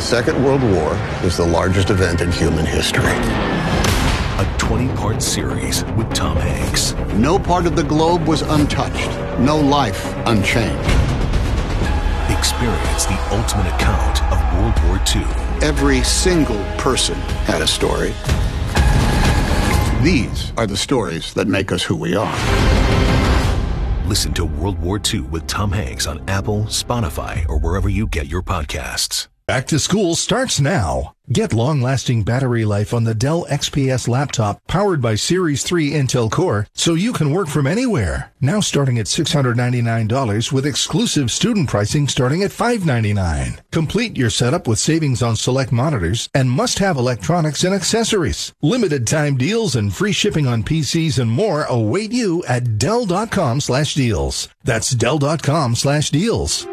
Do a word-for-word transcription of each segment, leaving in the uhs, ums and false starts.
Second World War is the largest event in human history. A twenty-part series with Tom Hanks. No part of the globe was untouched. No life unchanged. Experience the ultimate account of World War Two. Every single person had a story. These are the stories that make us who we are. Listen to World War Two with Tom Hanks on Apple, Spotify, or wherever you get your podcasts. Back to school starts now. Get long-lasting battery life on the Dell X P S laptop powered by Series three Intel Core so you can work from anywhere. Now starting at six hundred ninety-nine dollars with exclusive student pricing starting at five hundred ninety-nine dollars. Complete your setup with savings on select monitors and must-have electronics and accessories. Limited time deals and free shipping on P Cs and more await you at Dell.com slash deals. That's Dell.com slash deals.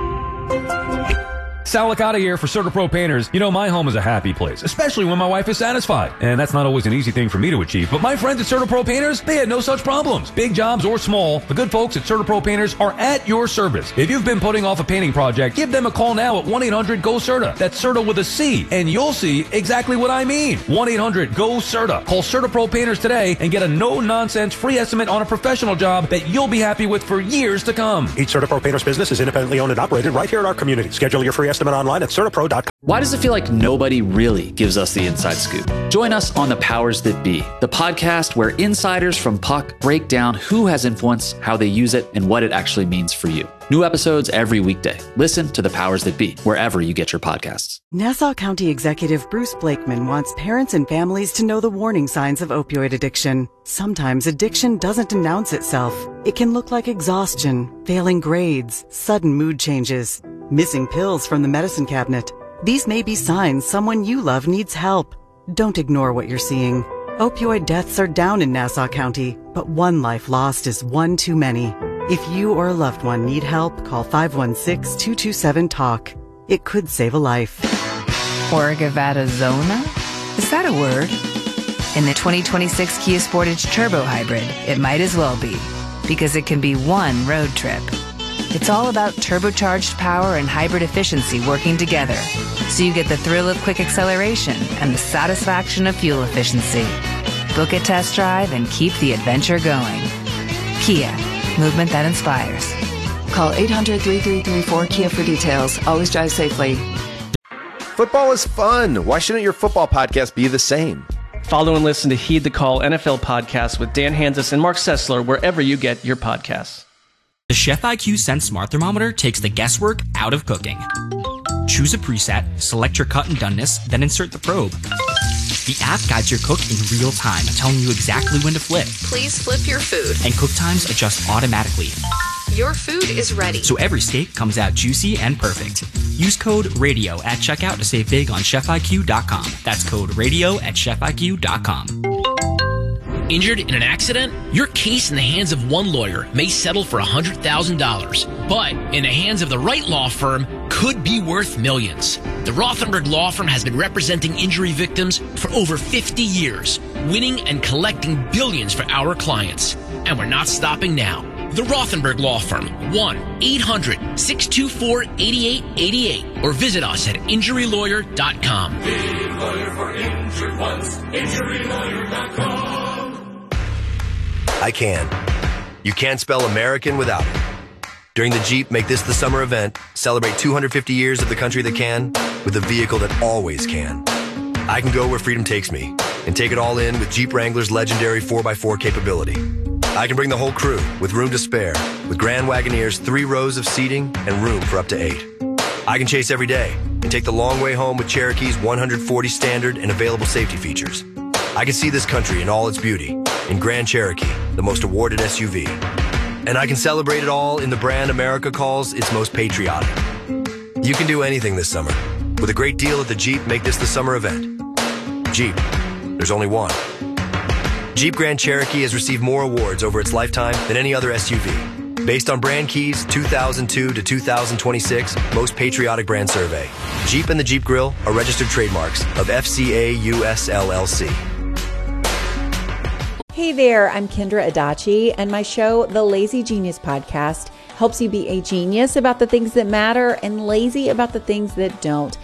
Sal Licata here for CertaPro Painters. You know, my home is a happy place, especially when my wife is satisfied. And that's not always an easy thing for me to achieve. But my friends at CertaPro Painters, they had no such problems. Big jobs or small, the good folks at CertaPro Painters are at your service. If you've been putting off a painting project, give them a call now at one eight hundred go CERTA. That's CERTA with a C, and you'll see exactly what I mean. one eight hundred go CERTA. Call CertaPro Painters today and get a no-nonsense free estimate on a professional job that you'll be happy with for years to come. Each CertaPro Painters business is independently owned and operated right here in our community. Schedule your free estimate online at CertaPro dot com. Why does it feel like nobody really gives us the inside scoop? Join us on The Powers That Be, the podcast where insiders from Puck break down who has influence, how they use it, and what it actually means for you. New episodes every weekday. Listen to The Powers That Be, wherever you get your podcasts. Nassau County Executive Bruce Blakeman wants parents and families to know the warning signs of opioid addiction. Sometimes addiction doesn't announce itself. It can look like exhaustion, failing grades, sudden mood changes, missing pills from the medicine cabinet. These may be signs someone you love needs help. Don't ignore what you're seeing. Opioid deaths are down in Nassau County, but one life lost is one too many. If you or a loved one need help, call five one six, two two seven, TALK. It could save a life. Orgavatzona? Is that a word? In the twenty twenty-six Kia Sportage Turbo Hybrid, it might as well be, because it can be one road trip. It's all about turbocharged power and hybrid efficiency working together, so you get the thrill of quick acceleration and the satisfaction of fuel efficiency. Book a test drive and keep the adventure going. Kia, movement that inspires. Call eight hundred, three three three, four, K I A for details. Always drive safely. Football is fun. Why shouldn't your football podcast be the same? Follow and listen to Heed the Call N F L podcast with Dan Hanzus and Mark Sessler wherever you get your podcasts. The Chef I Q Sense Smart Thermometer takes the guesswork out of cooking. Choose a preset, select your cut and doneness, then insert the probe. The app guides your cook in real time, telling you exactly when to flip. Please flip your food. And cook times adjust automatically. Your food is ready. So every steak comes out juicy and perfect. Use code RADIO at checkout to save big on chef I Q dot com. That's code RADIO at chef I Q dot com. Injured in an accident? Your case in the hands of one lawyer may settle for one hundred thousand dollars, but in the hands of the right law firm could be worth millions. The Rothenberg Law Firm has been representing injury victims for over fifty years, winning and collecting billions for our clients. And we're not stopping now. The Rothenberg Law Firm, one eight hundred, six two four, eight eight eight eight, or visit us at injury lawyer dot com. Big lawyer for injured ones, injury lawyer dot com. I can. You can't spell American without it. During the Jeep Make This the Summer event, celebrate two hundred fifty years of the country that can with a vehicle that always can. I can go where freedom takes me and take it all in with Jeep Wrangler's legendary four by four capability. I can bring the whole crew with room to spare with Grand Wagoneer's three rows of seating and room for up to eight. I can chase every day and take the long way home with Cherokee's one hundred forty standard and available safety features. I can see this country in all its beauty in Grand Cherokee, the most awarded S U V. And I can celebrate it all in the brand America calls its most patriotic. You can do anything this summer with a great deal at the Jeep Make This the Summer event. Jeep, there's only one. Jeep Grand Cherokee has received more awards over its lifetime than any other S U V. Based on Brand Key's two thousand two to two thousand twenty-six Most Patriotic Brand Survey, Jeep and the Jeep Grill are registered trademarks of F C A U S L L C. Hey there, I'm Kendra Adachi, and my show, The Lazy Genius Podcast, helps you be a genius about the things that matter and lazy about the things that don't.